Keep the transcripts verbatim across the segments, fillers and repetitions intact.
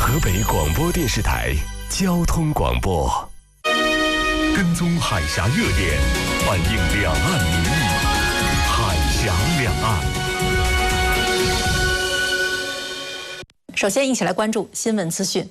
河北广播电视台交通广播，跟踪海峡热点，反映两岸民意，海峡两岸。 首先，一起来关注新闻资讯。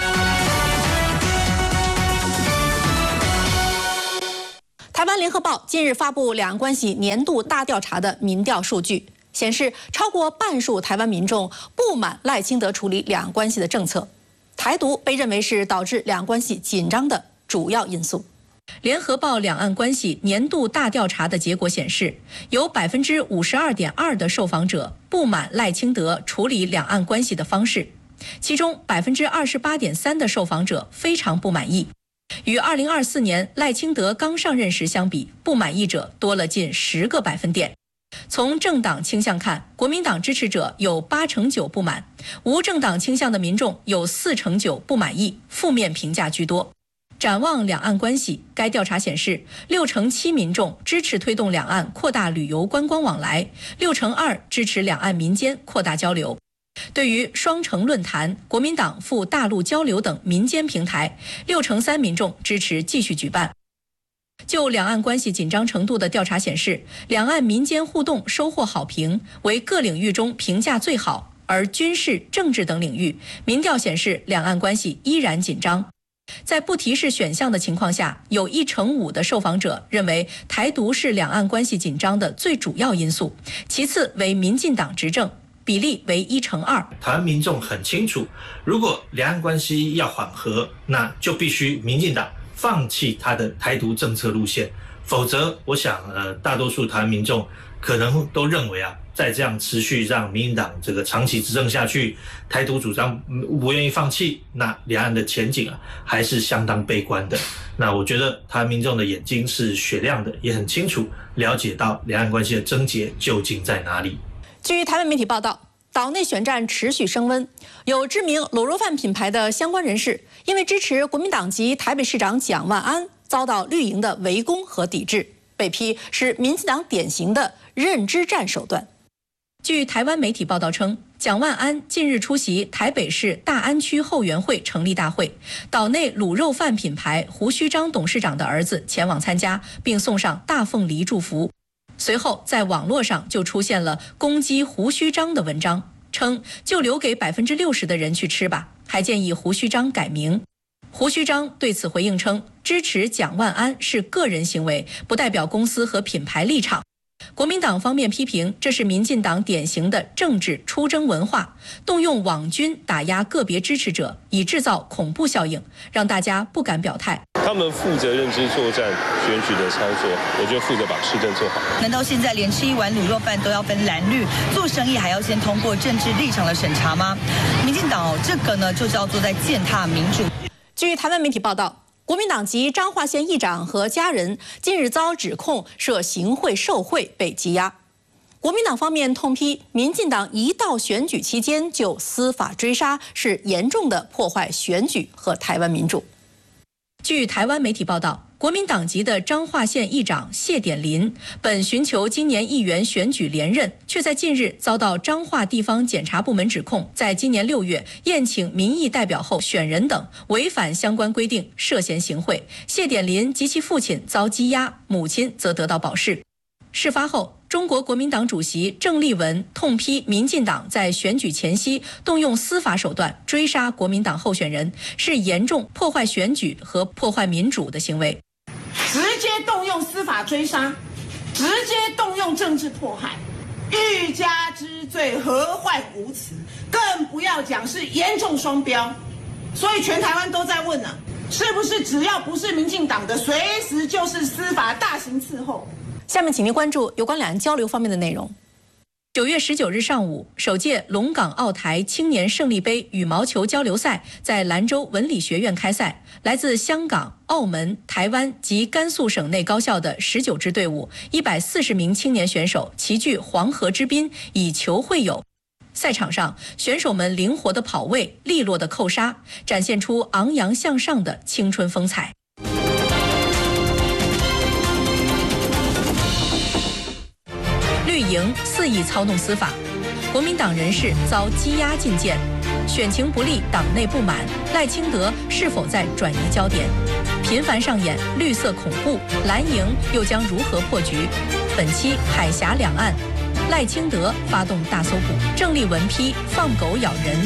台湾联合报近日发布两岸关系年度大调查的民调数据，显示超过半数台湾民众不满赖清德处理两岸关系的政策，台独被认为是导致两岸关系紧张的主要因素。联合报两岸关系年度大调查的结果显示，有百分之五十二点二的受访者不满赖清德处理两岸关系的方式，其中百分之二十八点三的受访者非常不满意。与二零二四年赖清德刚上任时相比，不满意者多了近十个百分点。从政党倾向看，国民党支持者有八成九不满，无政党倾向的民众有四成九不满意，负面评价居多。展望两岸关系，该调查显示，六成七民众支持推动两岸扩大旅游观光往来，六成二支持两岸民间扩大交流。对于双城论坛、国民党赴大陆交流等民间平台，六成三民众支持继续举办。就两岸关系紧张程度的调查显示，两岸民间互动收获好评，为各领域中评价最好，而军事、政治等领域，民调显示两岸关系依然紧张。在不提示选项的情况下，有一成五的受访者认为台独是两岸关系紧张的最主要因素，其次为民进党执政，比例为一成二。 台湾民众很清楚，如果两岸关系要缓和，那就必须民进党放弃他的台独政策路线，否则，我想，呃，大多数台湾民众可能都认为啊，再这样持续让民进党这个长期执政下去，台独主张不愿意放弃，那两岸的前景啊，还是相当悲观的。那我觉得台湾民众的眼睛是雪亮的，也很清楚了解到两岸关系的症结究竟在哪里。 据台湾媒体报道，岛内选战持续升温，有知名卤肉饭品牌的相关人士因为支持国民党籍台北市长蒋万安，遭到绿营的围攻和抵制，被批是民进党典型的认知战手段。据台湾媒体报道称，蒋万安近日出席台北市大安区后援会成立大会，岛内卤肉饭品牌胡须章董事长的儿子前往参加，并送上大凤梨祝福。随后，在网络上就出现了攻击胡须章的文章，称就留给百分之六十的人去吃吧，还建议胡须章改名。胡须章对此回应称，支持蒋万安是个人行为，不代表公司和品牌立场。国民党方面批评这是民进党典型的政治出征文化，动用网军打压个别支持者，以制造恐怖效应，让大家不敢表态。 他们负责认知作战、选举的操作，我就负责把市政做好。 难道现在连吃一碗卤肉饭都要分蓝绿，做生意还要先通过政治立场的审查吗？民进党、哦、这个呢，就叫做在践踏民主。 据台湾媒体报道，国民党籍彰化县议长和家人近日遭指控涉行贿受贿被羁押。国民党方面痛批，民进党一到选举期间就司法追杀，是严重的破坏选举和台湾民主。据台湾媒体报道，国民党籍的彰化县议长谢典林本寻求今年议员选举连任，却在近日遭到彰化地方检察部门指控，在今年六月宴请民意代表后选人等违反相关规定，涉嫌行贿。谢典林及其父亲遭羁押，母亲则得到保释。事发后，中国国民党主席郑丽文痛批民进党在选举前夕动用司法手段追杀国民党候选人，是严重破坏选举和破坏民主的行为。 直接动用司法追杀，直接动用政治迫害，欲加之罪，何患无辞？更不要讲是严重双标。所以全台湾都在问啊，是不是只要不是民进党的，随时就是司法大刑伺候？ 下面请您关注有关两岸交流方面的内容。九月十九日上午，首届龙港澳台青年胜利杯羽毛球交流赛在兰州文理学院开赛。来自香港、澳门、台湾及甘肃省内高校的十九支队伍，一百四十名青年选手齐聚黄河之滨，以球会友。赛场上，选手们灵活的跑位、利落的扣杀，展现出昂扬向上的青春风采。绿营肆意操弄司法，国民党人士遭羁押禁见， 选情不利，党内不满，赖清德是否在转移焦点？频繁上演绿色恐怖，蓝营又将如何破局？本期海峡两岸，赖清德发动大搜捕，郑丽文批放狗咬人。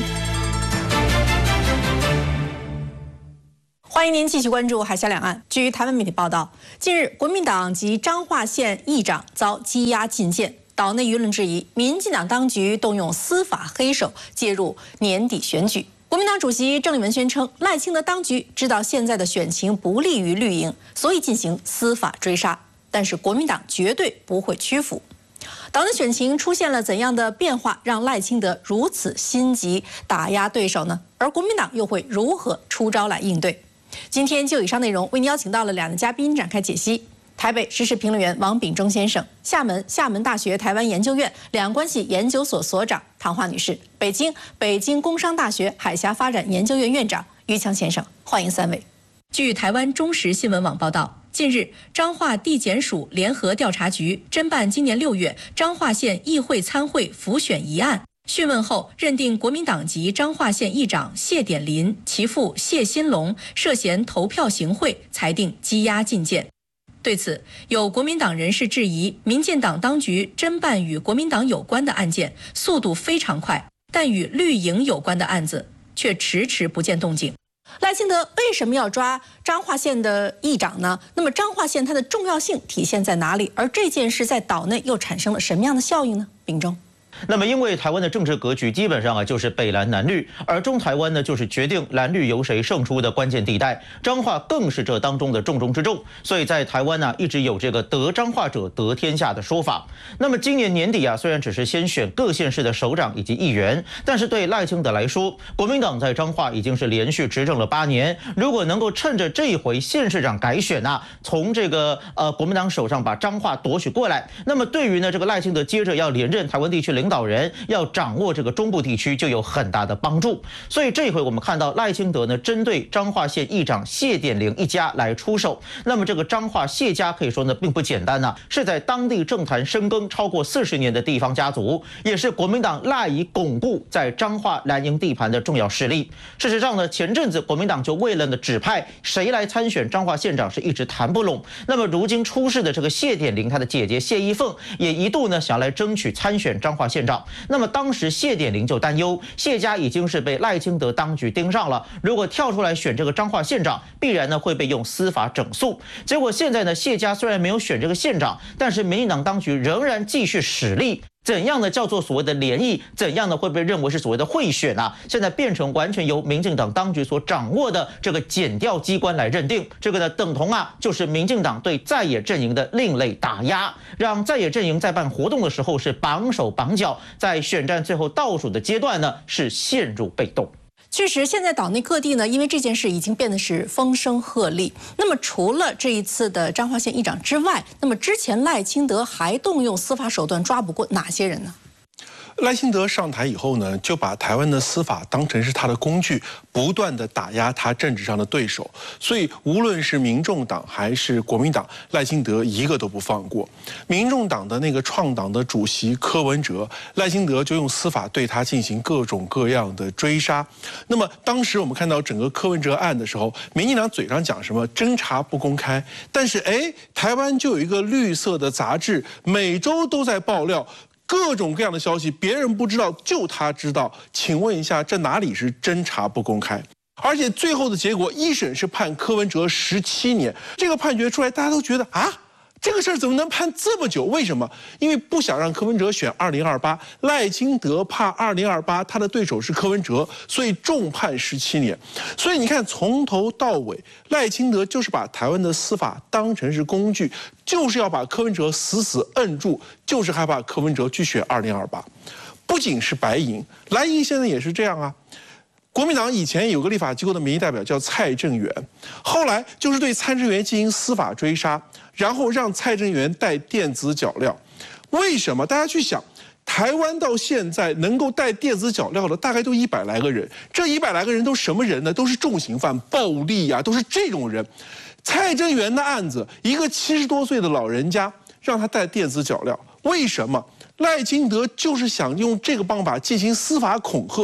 欢迎您继续关注海峡两岸。据台湾媒体报道，近日国民党及彰化县议长遭羁押禁见。岛内舆论质疑，民进党当局动用司法黑手介入年底选举。国民党主席郑丽文宣称，赖清德当局知道现在的选情不利于绿营，所以进行司法追杀。但是国民党绝对不会屈服。岛内选情出现了怎样的变化，让赖清德如此心急打压对手呢？而国民党又会如何出招来应对？今天就以上内容为您邀请到了两位嘉宾展开解析。台北时事评论员王炳忠先生，厦门厦门大学台湾研究院两岸关系研究所所长唐华女士，北京北京工商大学海峡发展研究院院长于强先生，欢迎三位。据台湾中时新闻网报道，近日彰化地检署联合调查局侦办今年六月彰化县议会参会辅选一案，讯问后认定国民党籍彰化县议长谢典林、其父谢新龙涉嫌投票行贿，裁定羁押禁见。对此，有国民党人士质疑，民进党当局侦办与国民党有关的案件速度非常快，但与绿营有关的案子却迟迟不见动静。赖清德为什么要抓彰化县的议长呢？那么彰化县它的重要性体现在哪里？而这件事在岛内又产生了什么样的效应呢？秉忠。 那么，因为台湾的政治格局基本上啊就是北蓝南绿，而中台湾呢就是决定蓝绿由谁胜出的关键地带，彰化更是这当中的重中之重，所以在台湾呢一直有这个得彰化者得天下的说法。那么今年年底啊，虽然只是先选各县市的首长以及议员，但是对赖清德来说，国民党在彰化已经是连续执政了八年，如果能够趁着这一回县市长改选啊，从这个呃国民党手上把彰化夺取过来，那么对于呢这个赖清德接着要连任台湾地区领导。领导人要掌握这个中部地区就有很大的帮助，所以这回我们看到赖清德呢针对彰化县议长谢典林一家来出手。那么这个彰化谢家可以说呢并不简单呐、啊，是在当地政坛深耕超过四十年的地方家族，也是国民党赖以巩固在彰化蓝营地盘的重要势力。事实上呢，前阵子国民党就为了呢指派谁来参选彰化县长是一直谈不拢。那么如今出事的这个谢典林，他的姐姐谢依凤也一度呢想来争取参选彰化县长。那么当时谢典林就担忧，谢家已经是被赖清德当局盯上了，如果跳出来选这个彰化县长，必然呢会被用司法整肃。结果现在呢，谢家虽然没有选这个县长，但是民进党当局仍然继续使力。怎样的叫做所谓的联谊？怎样的会被认为是所谓的贿选啊？现在变成完全由民进党当局所掌握的这个检调机关来认定。这个呢，等同啊，就是民进党对在野阵营的另类打压，让在野阵营在办活动的时候是绑手绑脚，在选战最后倒数的阶段呢，是陷入被动。 确实，现在岛内各地呢，因为这件事已经变得是风声鹤唳。那么，除了这一次的彰化县议长之外，那么之前赖清德还动用司法手段抓捕过哪些人呢？ 赖清德上台以后呢，就把台湾的司法当成是他的工具，不断的打压他政治上的对手。所以无论是民众党还是国民党，赖清德一个都不放过。民众党的那个创党的主席柯文哲，赖清德就用司法对他进行各种各样的追杀。那么当时我们看到整个柯文哲案的时候，民进党嘴上讲什么侦查不公开，但是哎，台湾就有一个绿色的杂志，每周都在爆料各种各样的消息，别人不知道，就他知道。请问一下，这哪里是侦查不公开？而且最后的结果，一审是判柯文哲十七年，这个判决出来，大家都觉得啊，这个事儿怎么能判这么久？为什么？因为不想让柯文哲选二零二八，赖清德怕二零二八他的对手是柯文哲，所以重判十七年。所以你看，从头到尾，赖清德就是把台湾的司法当成是工具，就是要把柯文哲死死摁住，就是害怕柯文哲去选二零二八。不仅是白银，蓝营现在也是这样啊。国民党以前有个立法机构的民意代表叫蔡正元，后来就是对蔡正元进行司法追杀，然后让蔡正元带电子脚镣。为什么？大家去想，台湾到现在能够带电子脚镣的大概都一百来个人，这一百来个人都什么人呢？都是重刑犯、暴力啊，都是这种人。蔡正元的案子，一个七十多岁的老人家让他带电子脚镣，为什么？赖清德就是想用这个方法进行司法恐吓。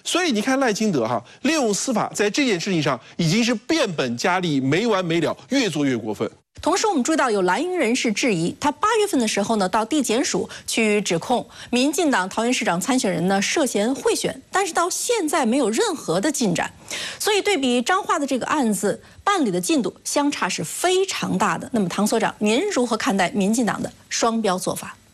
所以你看赖清德哈，利用司法在这件事情上已经是变本加厉，没完没了，越做越过分。 同时，我们注意到有蓝营人士质疑，他八月份的时候呢，到地检署去指控民进党桃园市长参选人呢涉嫌贿选，但是到现在没有任何的进展。所以对比彰化的这个案子办理的进度相差是非常大的。那么唐所长，您如何看待民进党的双标做法？